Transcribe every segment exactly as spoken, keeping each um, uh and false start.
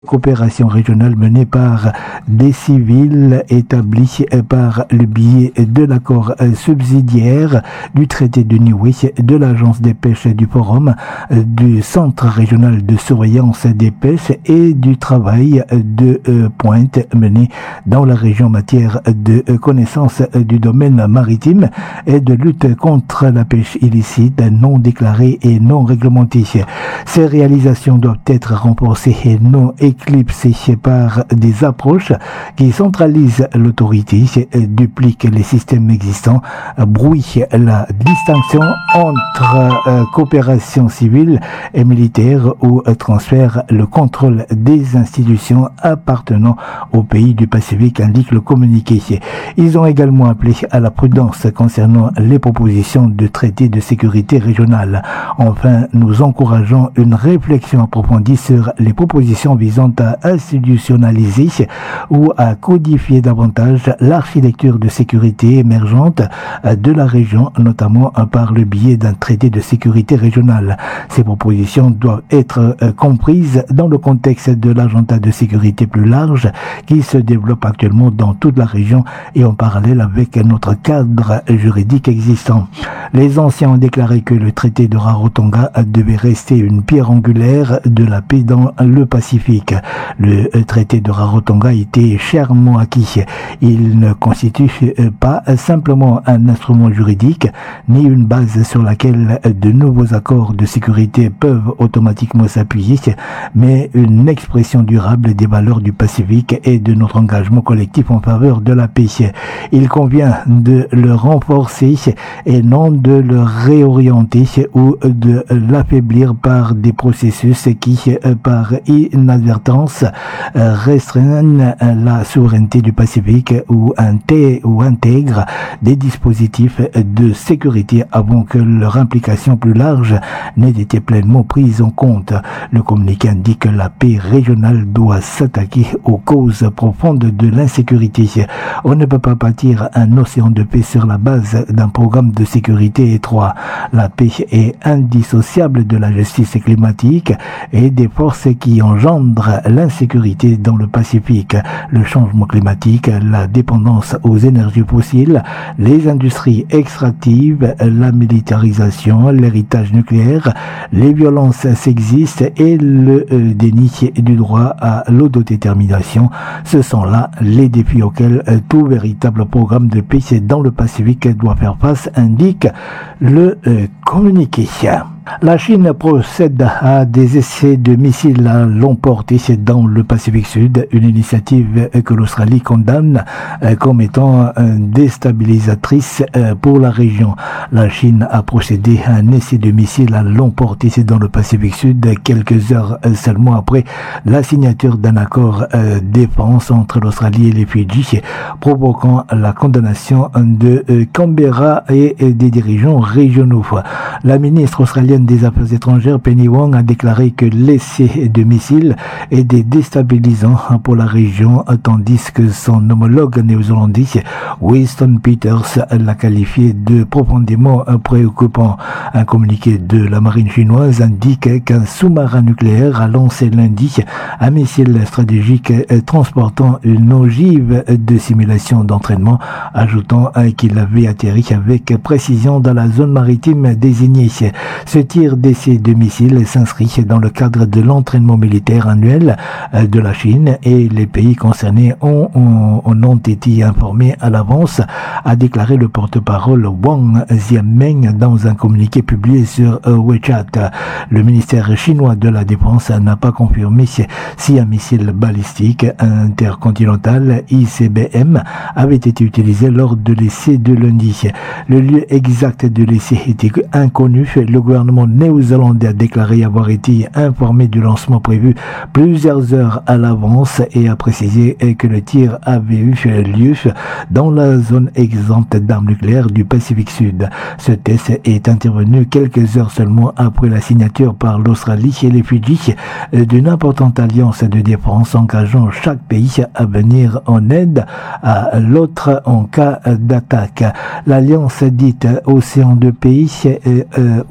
coopération régionale menée par des civils établis par le biais de l'accord subsidiaire du traité de Niue, de l'agence des pêches du Forum, du centre régional de surveillance des pêches et du travail de pointe mené dans la région en matière de connaissance du domaine maritime et de lutte contre la pêche illicite, non déclarée et non réglementée. Ces réalisations doivent être renforcées et non éclipsées par des approches qui centralisent l'autorité, dupliquent les systèmes existants, brouillent la distinction entre euh, coopération civile et militaire ou euh, transfèrent le contrôle des institutions appartenant aux pays du Pacifique, indique le communiqué. Ils ont également appelé à la prudence concernant les propositions de traité de sécurité régionale. Enfin, nous encourageons une réflexion approfondie sur les propositions visant à institutionnaliser ou à codifier davantage l'architecture de sécurité émergente de la région, notamment par le biais d'un traité de sécurité régionale. Ces propositions doivent être comprises dans le contexte de l'agenda de sécurité plus large qui se développe actuellement dans toute la région et en parallèle avec notre cadre juridique existant. Les anciens ont déclaré que le traité de Rarotonga devait rester une pierre angulaire de la paix dans le Pacifique. Le traité de Rarotonga a été chèrement acquis. Il ne constitue pas simplement un instrument juridique ni une base sur laquelle de nouveaux accords de sécurité peuvent automatiquement s'appuyer, mais une expression durable des valeurs du Pacifique et de notre engagement collectif en faveur de la paix. Il convient de le renforcer et non de le réorienter ou de l'affaiblir par des processus qui, par inadvertance, restreignent la souveraineté du Pacifique ou, inté- ou intègrent des dispositifs de sécurité avant que leur implication plus large n'ait été pleinement prise en compte. Le communiqué indique que la paix régionale doit s'attaquer aux causes profondes de l'insécurité. On ne peut pas bâtir un océan de paix sur la base d'un programme de sécurité étroit. La paix est indissociable de la justice climatique et des forces qui engendrent l'insécurité dans le Pacifique. Le changement climatique, la dépendance aux énergies fossiles, les industries extractives, la militarisation, l'héritage nucléaire, les violences sexistes et le euh, déni du droit à l'autodétermination. Ce sont là les défis auxquels euh, tout véritable programme de paix dans le Pacifique doit faire face, indique le euh, communiqué. La Chine procède à des essais de missiles à longue portée dans le Pacifique Sud, une initiative que l'Australie condamne comme étant déstabilisatrice pour la région. La Chine a procédé à un essai de missiles à longue portée dans le Pacifique Sud quelques heures seulement après la signature d'un accord défense entre l'Australie et les Fidji, provoquant la condamnation de Canberra et des dirigeants régionaux. La ministre australienne des Affaires étrangères Penny Wong a déclaré que l'essai de missiles est déstabilisant pour la région, tandis que son homologue néo-zélandais Winston Peters l'a qualifié de profondément préoccupant. Un communiqué de la marine chinoise indique qu'un sous-marin nucléaire a lancé lundi un missile stratégique transportant une ogive de simulation d'entraînement, ajoutant qu'il avait atterri avec précision dans la zone maritime désignée. Ce tir d'essai de missiles s'inscrit dans le cadre de l'entraînement militaire annuel de la Chine et les pays concernés ont, ont, ont été informés à l'avance, a déclaré le porte-parole Wang Xiaomeng dans un communiqué publié sur WeChat. Le ministère chinois de la Défense n'a pas confirmé si un missile balistique intercontinental I C B M avait été utilisé lors de l'essai de lundi. Le lieu exact de l'essai était inconnu. Le gouvernement néo-zélandais a déclaré avoir été informé du lancement prévu plusieurs heures à l'avance et a précisé que le tir avait eu lieu dans la zone exempte d'armes nucléaires du Pacifique Sud. Ce test est intervenu quelques heures seulement après la signature par l'Australie et les Fidji d'une importante alliance de défense engageant chaque pays à venir en aide à l'autre en cas d'attaque. L'alliance dite Océan de pays euh, ouverte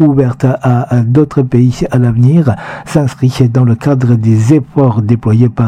à d'autres pays à l'avenir s'inscrit dans le cadre des efforts déployés par